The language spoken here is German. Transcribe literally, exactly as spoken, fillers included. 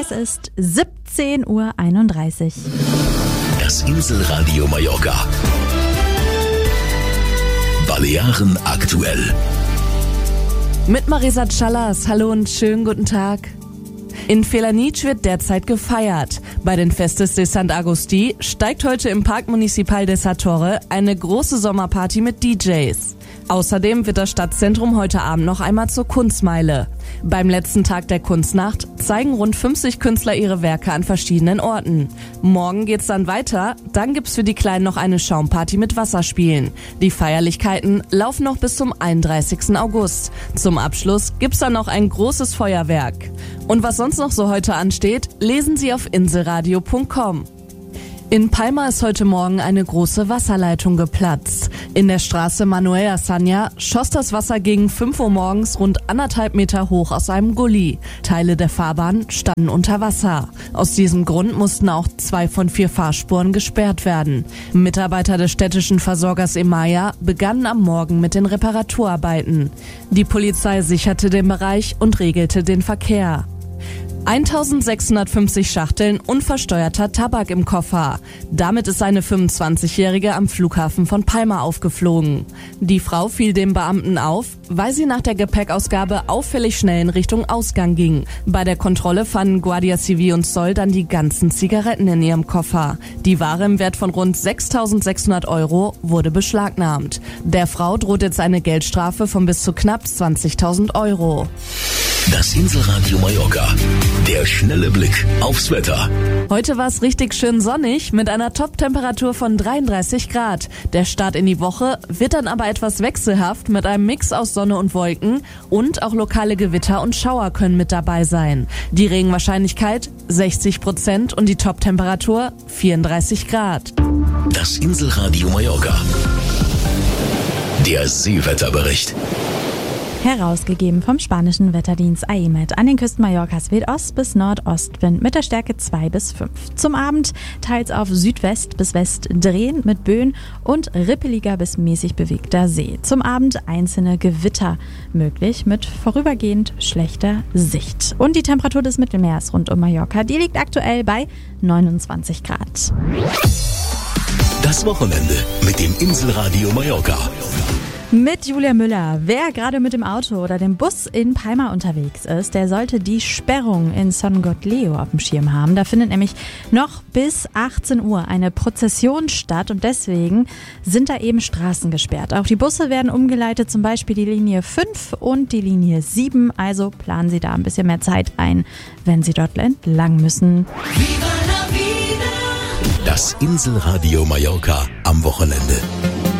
Es ist siebzehn Uhr einunddreißig. Das Inselradio Mallorca. Balearen aktuell. Mit Marisa Callas. Hallo und schönen guten Tag. In Felanitx wird derzeit gefeiert. Bei den Festes de Sant Agustí steigt heute im Parc Municipal de Sa Torre eine große Sommerparty mit D Js. Außerdem wird das Stadtzentrum heute Abend noch einmal zur Kunstmeile. Beim letzten Tag der Kunstnacht zeigen rund fünfzig Künstler ihre Werke an verschiedenen Orten. Morgen geht's dann weiter, dann gibt's für die Kleinen noch eine Schaumparty mit Wasserspielen. Die Feierlichkeiten laufen noch bis zum einunddreißigsten August. Zum Abschluss gibt's dann noch ein großes Feuerwerk. Und was sonst noch so heute ansteht, lesen Sie auf inselradio punkt com. In Palma ist heute Morgen eine große Wasserleitung geplatzt. In der Straße Manuel Azaña schoss das Wasser gegen fünf Uhr morgens rund anderthalb Meter hoch aus einem Gully. Teile der Fahrbahn standen unter Wasser. Aus diesem Grund mussten auch zwei von vier Fahrspuren gesperrt werden. Mitarbeiter des städtischen Versorgers Emaya begannen am Morgen mit den Reparaturarbeiten. Die Polizei sicherte den Bereich und regelte den Verkehr. eintausendsechshundertfünfzig Schachteln unversteuerter Tabak im Koffer. Damit ist eine fünfundzwanzigjährige am Flughafen von Palma aufgeflogen. Die Frau fiel dem Beamten auf, weil sie nach der Gepäckausgabe auffällig schnell in Richtung Ausgang ging. Bei der Kontrolle fanden Guardia Civil und Zoll dann die ganzen Zigaretten in ihrem Koffer. Die Ware im Wert von rund sechstausendsechshundert Euro wurde beschlagnahmt. Der Frau droht jetzt eine Geldstrafe von bis zu knapp zwanzigtausend Euro. Das Inselradio Mallorca. Der schnelle Blick aufs Wetter. Heute war es richtig schön sonnig mit einer Top-Temperatur von dreiunddreißig Grad. Der Start in die Woche wird dann aber etwas wechselhaft mit einem Mix aus Sonne und Wolken und auch lokale Gewitter und Schauer können mit dabei sein. Die Regenwahrscheinlichkeit sechzig Prozent und die Top-Temperatur vierunddreißig Grad. Das Inselradio Mallorca. Der Seewetterbericht. Herausgegeben vom spanischen Wetterdienst A E M E T. An den Küsten Mallorcas weht Ost- bis Nordostwind mit der Stärke zwei bis fünf. Zum Abend teils auf Südwest bis West drehen mit Böen und rippeliger bis mäßig bewegter See. Zum Abend einzelne Gewitter möglich mit vorübergehend schlechter Sicht. Und die Temperatur des Mittelmeers rund um Mallorca, die liegt aktuell bei neunundzwanzig Grad. Das Wochenende mit dem Inselradio Mallorca. Mit Julia Müller. Wer gerade mit dem Auto oder dem Bus in Palma unterwegs ist, der sollte die Sperrung in Son Gotleo auf dem Schirm haben. Da findet nämlich noch bis achtzehn Uhr eine Prozession statt und deswegen sind da eben Straßen gesperrt. Auch die Busse werden umgeleitet, zum Beispiel die Linie fünf und die Linie sieben. Also planen Sie da ein bisschen mehr Zeit ein, wenn Sie dort entlang müssen. Das Inselradio Mallorca am Wochenende.